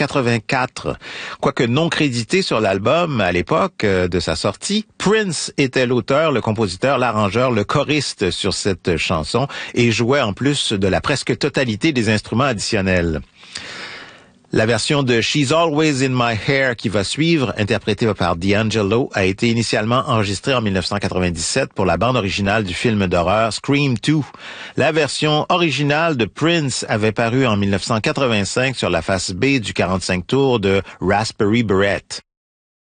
1984. Quoique non crédité sur l'album à l'époque de sa sortie, Prince était l'auteur, le compositeur, l'arrangeur, le choriste sur cette chanson et jouait en plus de la presque totalité des instruments additionnels. La version de She's Always in My Hair qui va suivre, interprétée par D'Angelo, a été initialement enregistrée en 1997 pour la bande originale du film d'horreur Scream 2. La version originale de Prince avait paru en 1985 sur la face B du 45 tours de Raspberry Beret.